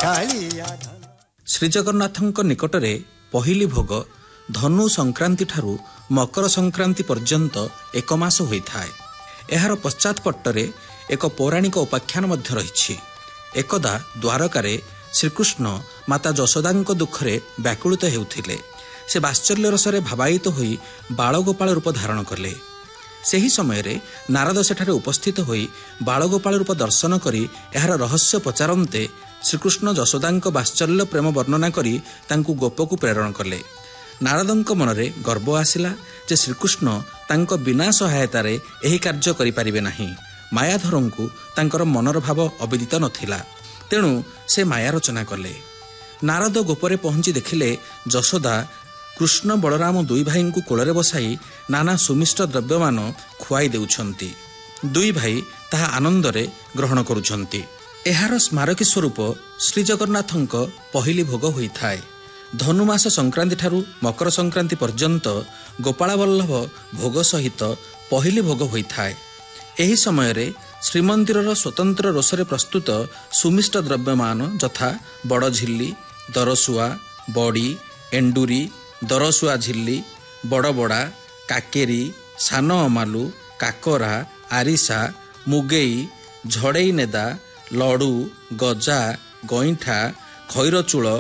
ଶ୍ରୀଜଗନ୍ନାଥଙ୍କ ନିକଟରେ ପହିଲି ଭୋଗ ଧନୁ ସଂକ୍ରାନ୍ତି ଠାରୁ ମକର ସଂକ୍ରାନ୍ତି ପର୍ଯ୍ୟନ୍ତ 1 ମାସ ହୋଇଥାଏ। ଏହାର ପଶ୍ଚାତପଟରେ ଏକ ପୌରାଣିକ ଉପାଖ୍ୟାନ ମଧ୍ୟ ରହିଛି। ଏକଦା ଦ୍ୱାରକାରେ ଶ୍ରୀକୃଷ୍ଣ ମାତା ଯଶୋଦାଙ୍କ ଦୁଃଖରେ ବ୍ୟାକୁଳିତ ହେଉଥିଲେ। ସେ ବାତ୍ସଲ୍ୟ ରସରେ ଭାବାୟିତ ହୋଇ ବାଳଗୋପାଳ ରୂପ ଧାରଣ କଲେ। ସେହି ସମୟରେ ନାରଦ ସେଠାରେ ଉପସ୍ଥିତ ହୋଇ ବାଳଗୋପାଳ ରୂପ ଦର୍ଶନ କରି ଏହାର ରହସ୍ୟ ପଚାରନ୍ତେ ଶ୍ରୀକୃଷ୍ଣ ଯଶୋଦାଙ୍କ ବାତ୍ସଲ୍ୟ ପ୍ରେମ ବର୍ଣ୍ଣନା କରି ତାଙ୍କୁ ଗୋପକୁ ପ୍ରେରଣ କଲେ। ନାରଦଙ୍କ ମନରେ ଗର୍ବ ଆସିଲା ଯେ ଶ୍ରୀକୃଷ୍ଣ ତାଙ୍କ ବିନା ସହାୟତାରେ ଏହି କାର୍ଯ୍ୟ କରିପାରିବେ ନାହିଁ। ମାୟାଧରଙ୍କୁ ତାଙ୍କର ମନର ଭାବ ଅବିଦିତ ନଥିଲା, ତେଣୁ ସେ ମାୟା ରଚନା କଲେ। ନାରଦ ଗୋପରେ ପହଞ୍ଚି ଦେଖିଲେ ଯଶୋଦା କୃଷ୍ଣ ବଳରାମ 2 ଭାଇଙ୍କୁ କୋଳରେ ବସାଇ ନାନା ସୁମିଷ୍ଟ ଦ୍ରବ୍ୟମାନ ଖୁଆଇ ଦେଉଛନ୍ତି। 2 ଭାଇ ତାହା ଆନନ୍ଦରେ ଗ୍ରହଣ କରୁଛନ୍ତି। ଏହାର ସ୍ମାରକୀ ସ୍ୱରୂପ ଶ୍ରୀଜଗନ୍ନାଥଙ୍କ ପହିଲି ଭୋଗ ହୋଇଥାଏ। ଧନୁମାସ ସଂକ୍ରାନ୍ତି ଠାରୁ ମକର ସଂକ୍ରାନ୍ତି ପର୍ଯ୍ୟନ୍ତ ଗୋପାଳବଲ୍ଲଭ ଭୋଗ ସହିତ ପହିଲି ଭୋଗ ହୋଇଥାଏ। ଏହି ସମୟରେ ଶ୍ରୀମନ୍ଦିରର ସ୍ୱତନ୍ତ୍ର ରୋଷରେ ପ୍ରସ୍ତୁତ ସୁମିଷ୍ଟ ଦ୍ରବ୍ୟମାନ ଯଥା ବଡ଼ ଝିଲ୍ଲି, ଦରଶୁଆ, ବଡ଼ି, ଏଣ୍ଡୁରି, ଦରଶୁଆ ଝିଲ୍ଲି, ବଡ଼ବଡ଼ା, କାକେରି, ସାନ ଅମାଲୁ, କାକରା, ଆରିସା, ମୁଗେଇ, ଝଡ଼େଇ ନେଦା, ଲଡ଼ୁ, ଗଜା, ଗଇଁଠା, ଖଇରଚୂଳ,